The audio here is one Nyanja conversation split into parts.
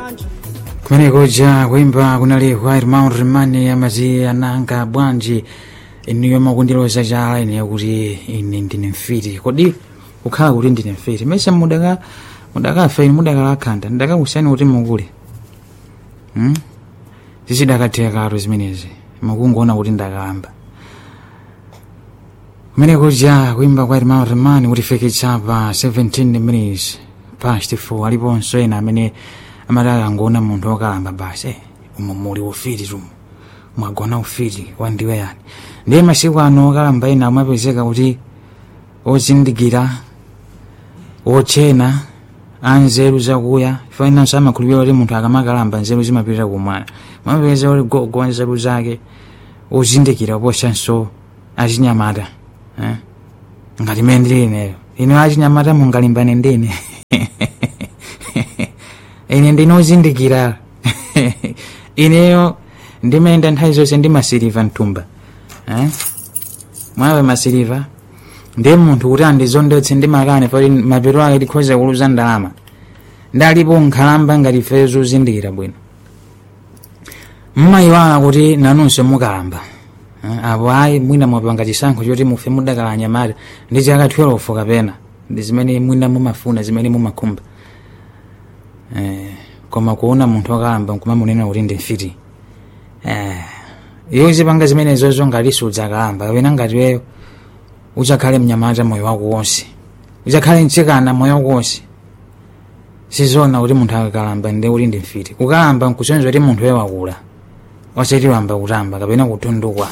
kumene kuja kuimba kunali White Mountain Remani amazi ananga bwanji iniyo makundiloza chala ine kuti ine ndine mfiti kodi kukhala kuti ndine mfiti mesa mudakafa ine mudakalakhanda ndakakusani kuti mukule zisidakathekatu zimenezi mukungoona kuti ndakalamba kumene kuja kuimba White Mountain Remani kuti fikitsa pa 17 minutes past 4 aliponso ena amene amataka ngona munthu wokalamba basi umumuli ufiti tumu mwagona ufiti wandiwe yani ndiye masiku ano wokalamba ena amapezeka kuti ozindikira ochena anzeru zakuya fainanso amakhulupirira kuti munthu akamakalamba nzeru zimapirira kumwana mapeza kuti gogo nzeru zake ozindikira posanso achinyamata ngati mendili ineyo ine achinyamata mungalimbane ndine ine ndinozindikira ineyo ndimayenda nthawi zonse ndi masiliva mtumba mwawe masiliva ndiye munthu kuti andizondetse ndi makane pali mapeto ake tikhoza kuluza ndalama ndalipo nkhalamba ngati ife zozindikira bwino mmayiwala kuti nanunso mukalamba apo ayi mwina mwapanga chisankho choti mufe mudakala nyamata ndi chaka 12 kapena ndi zimene mwina mumafuna zimene mumakhumba koma kuona munthu wakalamba nkumamunena kuti ndi mfiti iyo zipanga zimene zozo ngati sudzakalamba kapena ngati weyo uchakhale mnyamata moyo wako wonse uchakhale mtsikana moyo wako wonse sizona kuti munthu akakalamba ndi kuti ndi mfiti kukalamba nkusonyeza kuti munthu weyo wakula osati wamba kutamba kapena kutundukwa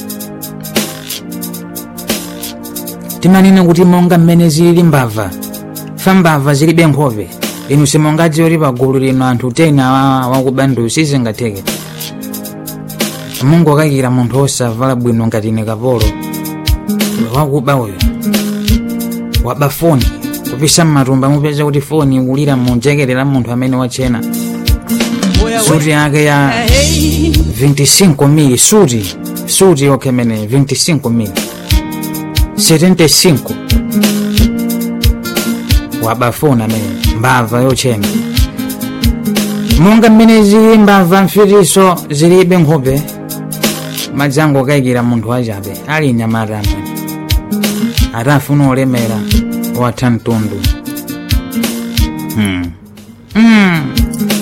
timanena kuti monga mmene zili mbava fa mbava zilibe nkhope inu simongadziwa kuti pagulu lino anthu 10 wakubandu sizingatheke Mungu akayikira munthu osavala bwino ngati ine kapolo wakuba uyo waba foni kupisa mmatumba mupeza kuti foni ikulira munjekerera munthu amene wachena suti yake ya 25,000 suti yokemene 25,000 75 waba foni amene mbava yochena monga mmene zili mbava mfitiso zilibe nkhope madzango kayikira munthu wachabe ali nyamata amene atafuna olemera watha mtundu